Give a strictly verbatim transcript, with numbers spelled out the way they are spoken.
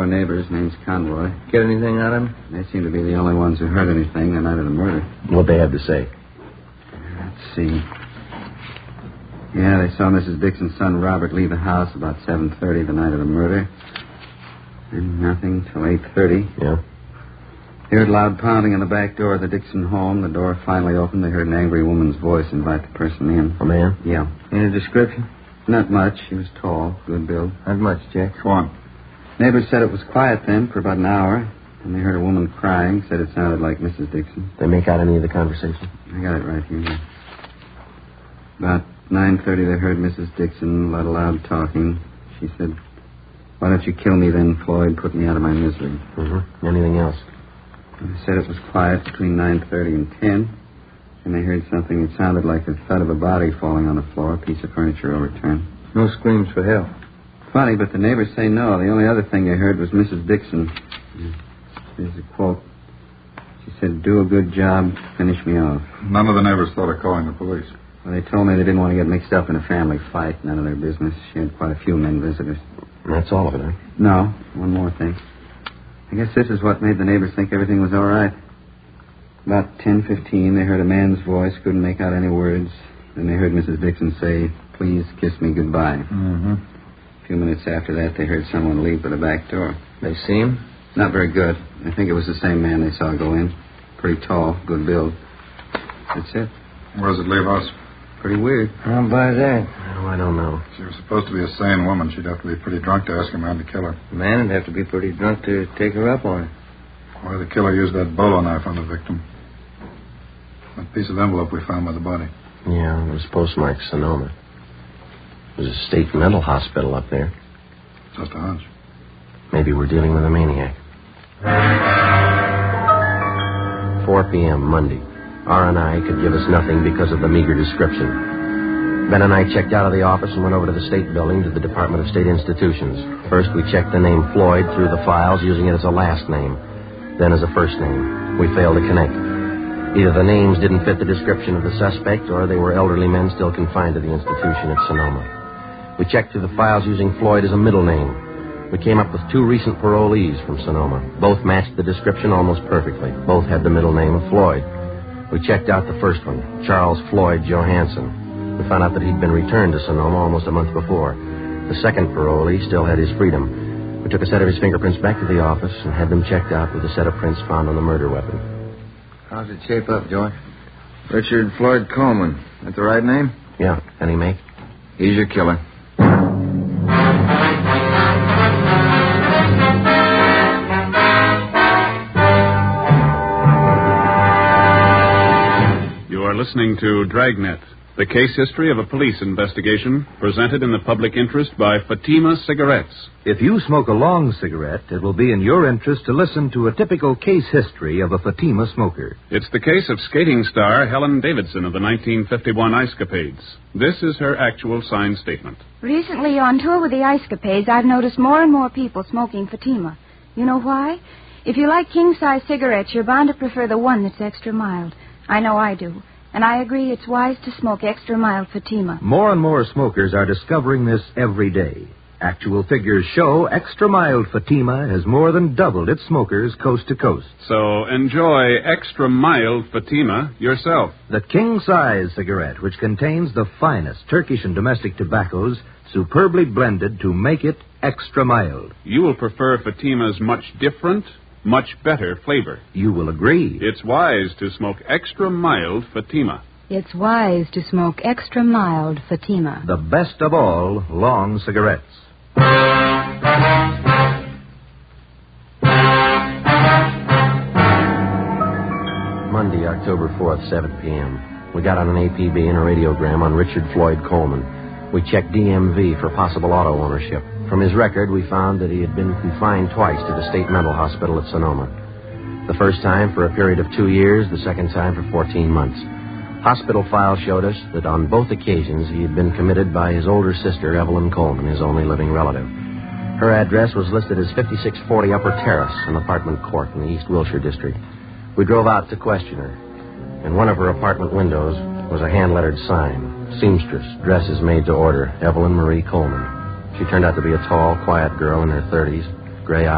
Our neighbors, name's Conroy. Get anything out of them? They seem to be the only ones who heard anything the night of the murder. What'd they have to say? Let's see. Yeah, they saw Missus Dixon's son, Robert, leave the house about seven thirty the night of the murder. And nothing till eight thirty. Yeah? They heard loud pounding on the back door of the Dixon home. The door finally opened. They heard an angry woman's voice invite the person in. A man? Yeah. Any description? Not much. He was tall, good build. Not much, Jack. Go on. Neighbors said it was quiet then for about an hour. And they heard a woman crying, said it sounded like Missus Dixon. They make out any of the conversation? I got it right here. About nine thirty, they heard Missus Dixon, a lot of loud talking. She said, "Why don't you kill me then, Floyd? Put me out of my misery." Mm-hmm. Anything else? They said it was quiet between nine thirty and ten. And they heard something that sounded like the thud of a body falling on the floor, a piece of furniture overturned. No screams for help. Funny, but the neighbors say no. The only other thing they heard was Missus Dixon. Here's a quote. She said, "Do a good job, finish me off." None of the neighbors thought of calling the police. Well, they told me they didn't want to get mixed up in a family fight. None of their business. She had quite a few men visitors. And that's all of it, huh? No, one more thing. I guess this is what made the neighbors think everything was all right. About ten fifteen, they heard a man's voice, couldn't make out any words. Then they heard Missus Dixon say, "Please kiss me goodbye." Mm-hmm. A few minutes after that, they heard someone leave by the back door. They see him? Not very good. I think it was the same man they saw go in. Pretty tall, good build. That's it. Where does it leave us? Pretty weird. How about that? Oh, I don't know. She was supposed to be a sane woman. She'd have to be pretty drunk to ask a man to kill her. The man would have to be pretty drunk to take her up on it. Why the killer used that bolo knife on the victim? That piece of envelope we found by the body. Yeah, it was postmarked Sonoma. There's a state mental hospital up there. Just a hunch. Maybe we're dealing with a maniac. four p.m. Monday. R and I could give us nothing because of the meager description. Ben and I checked out of the office and went over to the state building to the Department of State Institutions. First, we checked the name Floyd through the files, using it as a last name, then as a first name. We failed to connect. Either the names didn't fit the description of the suspect, or they were elderly men still confined to the institution at Sonoma. We checked through the files using Floyd as a middle name. We came up with two recent parolees from Sonoma. Both matched the description almost perfectly. Both had the middle name of Floyd. We checked out the first one, Charles Floyd Johansson. We found out that he'd been returned to Sonoma almost a month before. The second parolee still had his freedom. We took a set of his fingerprints back to the office and had them checked out with a set of prints found on the murder weapon. How's it shape up, George? Richard Floyd Coleman. That the right name? Yeah. Any make? He's your killer. You are listening to Dragnet, the case history of a police investigation presented in the public interest by Fatima Cigarettes. If you smoke a long cigarette, it will be in your interest to listen to a typical case history of a Fatima smoker. It's the case of skating star Helen Davidson of the nineteen fifty-one Ice Capades. This is her actual signed statement. Recently, on tour with the Ice Capades, I've noticed more and more people smoking Fatima. You know why? If you like king-size cigarettes, you're bound to prefer the one that's extra mild. I know I do. And I agree it's wise to smoke extra mild Fatima. More and more smokers are discovering this every day. Actual figures show extra mild Fatima has more than doubled its smokers coast to coast. So enjoy extra mild Fatima yourself. The king-size cigarette, which contains the finest Turkish and domestic tobaccos, superbly blended to make it extra mild. You will prefer Fatima's much different, much better flavor. You will agree. It's wise to smoke extra mild Fatima. It's wise to smoke extra mild Fatima. The best of all long cigarettes. Monday, October fourth, seven p.m. We got on an A P B and a radiogram on Richard Floyd Coleman. We checked D M V for possible auto ownership. From his record, we found that he had been confined twice to the state mental hospital at Sonoma. The first time for a period of two years, the second time for fourteen months. Hospital files showed us that on both occasions he had been committed by his older sister, Evelyn Coleman, his only living relative. Her address was listed as fifty-six forty Upper Terrace, an apartment court in the East Wilshire district. We drove out to question her. In one of her apartment windows was a hand-lettered sign, seamstress, dresses made to order, Evelyn Marie Coleman. She turned out to be a tall, quiet girl in her thirties, gray eyes.